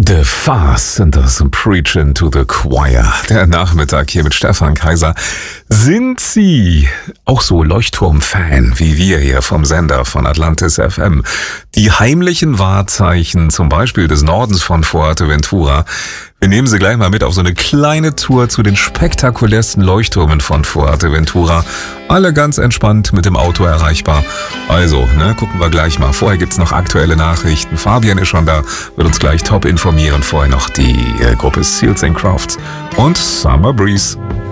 The Fast and das Preaching to the Choir. Der Nachmittag hier mit Stefan Kaiser. Sind Sie auch so Leuchtturm-Fan wie wir hier vom Sender von Atlantis FM? Die heimlichen Wahrzeichen, zum Beispiel des Nordens von Fuerteventura. Wir nehmen Sie gleich mal mit auf so eine kleine Tour zu den spektakulärsten Leuchttürmen von Fuerteventura. Alle ganz entspannt mit dem Auto erreichbar. Also, gucken wir gleich mal. Vorher gibt's noch aktuelle Nachrichten. Fabian ist schon da, wird uns gleich top informieren. Vorher noch die Gruppe Seals and Crofts und Summer Breeze.